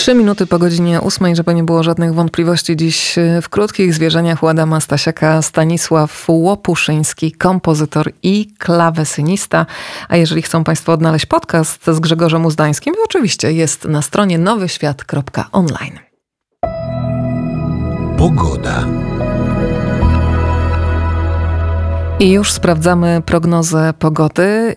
3 minuty po godzinie 8, żeby nie było żadnych wątpliwości. Dziś w krótkich zwierzeniach u Adama Stasiaka Stanisław Łopuszyński, kompozytor i klawesynista. A jeżeli chcą Państwo odnaleźć podcast z Grzegorzem Uzdańskim, to oczywiście jest na stronie nowyświat.online. Pogoda. I już sprawdzamy prognozę pogody